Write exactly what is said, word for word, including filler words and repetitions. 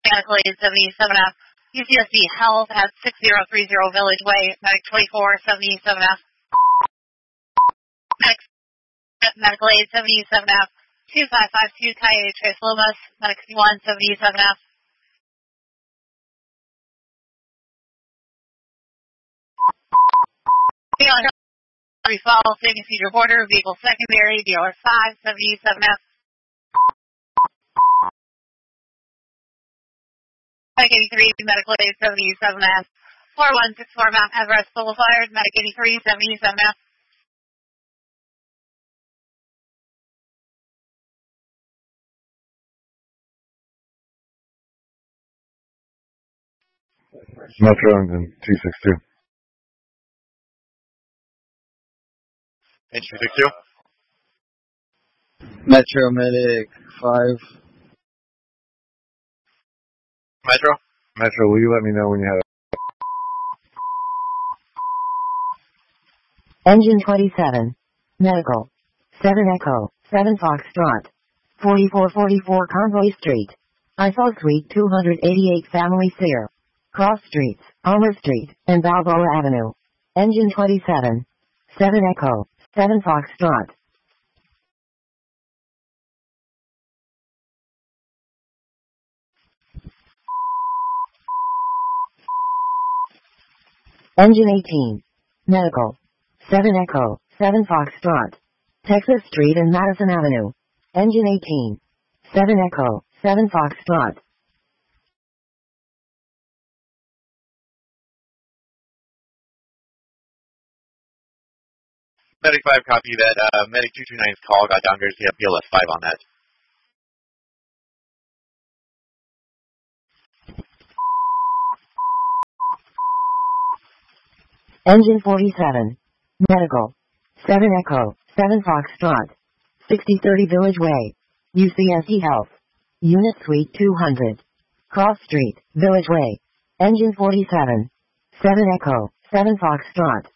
Medical Aid seventy-seven F. U C S B Health at six zero three zero Village Way, Medic twenty-four seventy-seven F. Medic, Medical Aid seventy-seven F. two five five two Calle Tres Lomas, Medic one seventy-seven F. Three Falls, St. Cedar Border, Vehicle Secondary, D R five seventy-seven F. Medic eighty-three, Medical Aid seventy-seven F. four one six four Mount Everest Boulevard, Medic eighty-three seventy-seven F. Metro Engine two six two. Engine two six two. Metro Medic five. Metro? Metro, will you let me know when you have it? Engine twenty-seven. Medical. seven Echo, seven Foxtrot. forty-four forty-four Convoy Street. I S O Suite two eighty-eight Family Sear. Cross Streets, Homer Street, and Balboa Avenue. Engine twenty-seven. seven Echo, seven Foxtrot. Engine eighteen. Medical. seven Echo, seven Foxtrot. Texas Street and Madison Avenue. Engine eighteen. seven Echo, seven Foxtrot. Medic five, copy that. Uh, Medic two two nine's call got downgraded. You have P L S five on that. Engine forty-seven. Medical. seven Echo, seven Foxtrot. sixty thirty Village Way. U C S D Health. Unit Suite two hundred. Cross Street, Village Way. Engine forty-seven. seven Echo, seven Foxtrot.